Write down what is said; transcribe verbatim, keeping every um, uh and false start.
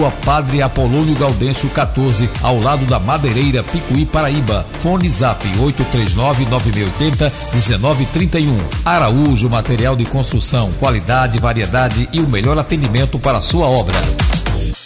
Rua Padre Apolônio Gaudêncio quatorze, ao lado da Madeireira, Picuí, Paraíba. Fone Zap oito três nove, nove seis oito zero, um nove três um. Araújo Material de Construção, qualidade, variedade e o melhor atendimento para a sua obra.